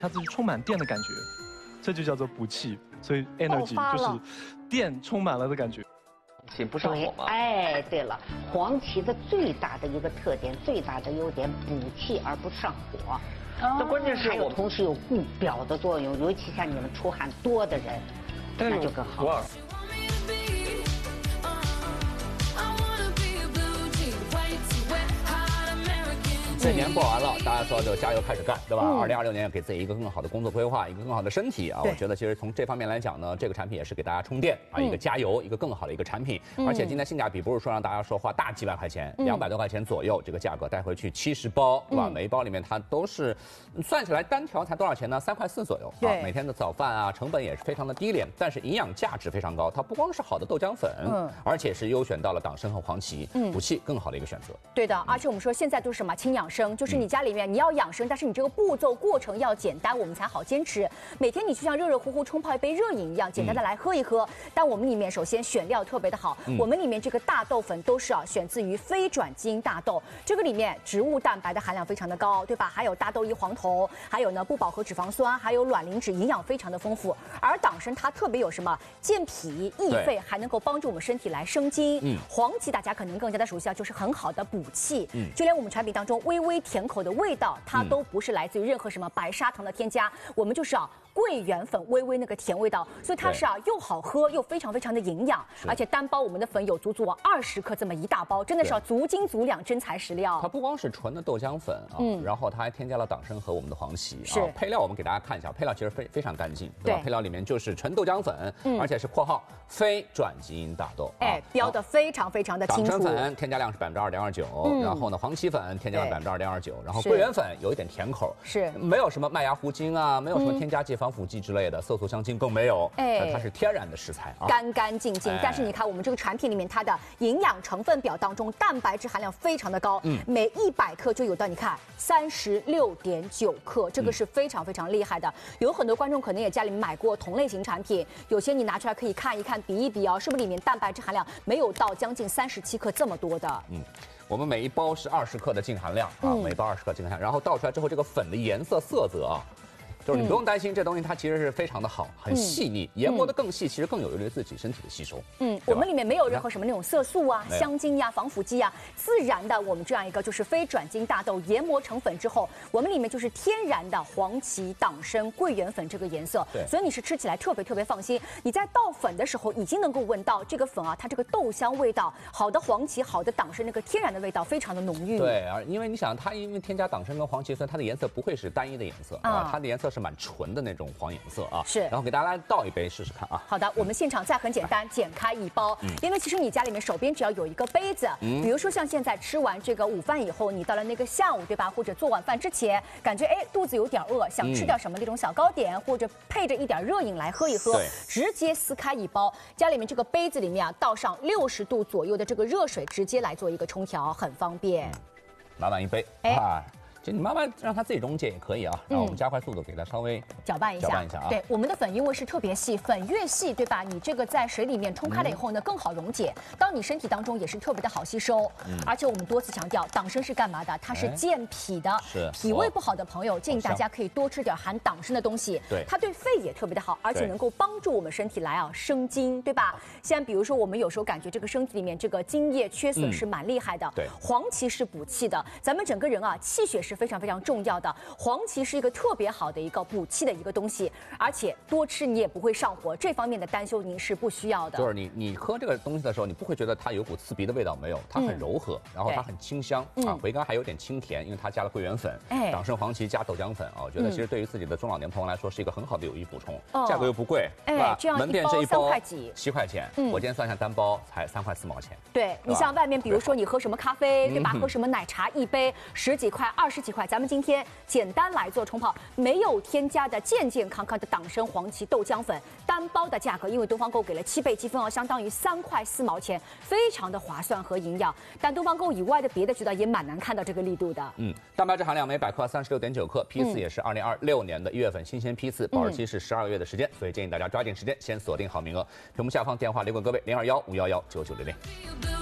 它就是充满电的感觉，这就叫做补气。所以 energy 就是电充满了的感觉。 气不上火吗？ 哎，对了，黄芪的最大的一个特点、最大的优点，补气而不上火。 那关键是还有同时有固表的作用，尤其像你们出汗多的人，那就更好。 这年过完了，大家说就加油开始干，对吧？2026年给自己一个更好的工作规划，一个更好的身体啊！我觉得其实从这方面来讲呢，这个产品也是给大家充电啊，一个加油，一个更好的一个产品。而且今天性价比不是说让大家说花大几万块钱，200多块钱左右这个价格带回去70包，对吧？每一包里面它都是算起来单条才多少钱呢？3块4左右啊！每天的早饭啊，成本也是非常的低廉，但是营养价值非常高。它不光是好的豆浆粉，而且是优选到了党参和黄芪，补气更好的一个选择。 对的，而且我们说现在都是什么轻养生，就是你家里面你要养生，但是你这个步骤过程要简单，我们才好坚持。每天你就像热热乎乎冲泡一杯热饮一样，简单的来喝一喝。但我们里面首先选料特别的好，我们里面这个大豆粉都是选自于非转基因大豆，这个里面植物蛋白的含量非常的高，对吧？还有大豆异黄酮，还有呢不饱和脂肪酸，还有卵磷脂，营养非常的丰富。而党参它特别有什么健脾益肺，还能够帮助我们身体来生津。黄芪大家可能更加的熟悉啊，就是很好的补气。就连我们产品当中微微甜口的味道，它都不是来自于任何什么白砂糖的添加，我们就是桂圆粉微微那个甜味道，所以它是又好喝又非常非常的营养，而且单包我们的粉有足足20克这么一大包，真的是足斤足两，真材实料。 它不光是纯的豆浆粉啊，然后它还添加了党参和我们的黄芪啊。配料我们给大家看一下，配料其实非常干净，对吧？配料里面就是纯豆浆粉，而且是括号非转基因大豆， 标的非常非常的清楚。 党参粉添加量是2.29%，然后呢黄芪粉添加量2.29%，然后桂圆粉有一点甜口， 是没有什么麦芽糊精啊，没有什么添加剂、防腐剂之类的，色素香精更没有，它是天然的食材啊， 干干净净。但是你看我们这个产品里面，它的营养成分表当中，蛋白质含量非常的高，每100克就有到你看36.9克，这个是非常非常厉害的。有很多观众可能也家里面买过同类型产品，有些你拿出来可以看一看、比一比是不是里面蛋白质含量没有到将近37克这么多的。 我们每一包是20克的净含量啊，每包20克净含量，然后倒出来之后，这个粉的颜色色泽啊。就是你不用担心，这东西它其实是非常的好，很细腻，研磨的更细，其实更有利于自己身体的吸收。 我们里面没有任何什么那种色素啊、香精呀、防腐剂啊，自然的我们这样一个就是非转基因大豆研磨成粉之后，我们里面就是天然的黄芪、党参、桂圆粉这个颜色，所以你是吃起来特别放心。你在倒粉的时候已经能够闻到这个粉它这个豆香味道，好的黄芪、好的党参那个天然的味道非常的浓郁。 对啊，因为你想它因为添加党参跟黄芪，所以它的颜色不会是单一的颜色啊，它的颜色是蛮纯的那种黄颜色啊， 是。 然后给大家来倒一杯试试看啊。 好的，我们现场再很简单，剪开一包，因为其实你家里面手边只要有一个杯子，比如说像现在吃完这个午饭以后，你到了那个下午，对吧？或者做晚饭之前，感觉肚子有点饿，想吃点什么那种小糕点，或者配着一点热饮来喝一喝，直接撕开一包，家里面这个杯子里面倒上60度左右的这个热水，直接来做一个冲调，很方便。 满满一杯，就你慢慢让它自己溶解也可以啊，然后我们加快速度给它稍微搅拌一下啊。对，我们的粉因为是特别细，粉越细，对吧？你这个在水里面冲开了以后呢，更好溶解，到你身体当中也是特别的好吸收。而且我们多次强调，党参是干嘛的？它是健脾的，脾胃不好的朋友建议大家可以多吃点含党参的东西，它对肺也特别的好，而且能够帮助我们身体来生津，对吧？像比如说我们有时候感觉这个身体里面这个津液缺损是蛮厉害的，黄芪是补气的，咱们整个人气血是非常非常重要的，黄芪是一个特别好的一个补气的一个东西，而且多吃你也不会上火，这方面的担忧您是不需要的。 就是你喝这个东西的时候，你不会觉得它有股刺鼻的味道，没有，它很柔和，然后它很清香回甘还有点清甜，因为它加了桂圆粉、党参、黄芪加豆浆粉我觉得其实对于自己的中老年朋友来说是一个很好的有益补充，价格又不贵，是吧？ 这样门店这一包 3块几 ，7块钱，我今天算一下单包才3块4毛钱。 对，你像外面比如说你喝什么咖啡，对吧？喝什么奶茶一杯10几块、20几块，咱们今天简单来做冲泡，没有添加的健健康康的党参、黄芪、豆浆粉，单包的价格，因为东方购给了7倍积分相当于3块4毛钱，非常的划算和营养。但东方购以外的别的渠道也蛮难看到这个力度的。 蛋白质含量每100克36.9克，批次也是2026年的1月份新鲜批次，保质期是12个月的时间，所以建议大家抓紧时间先锁定好名额。屏幕下方电话留给各位0215119960。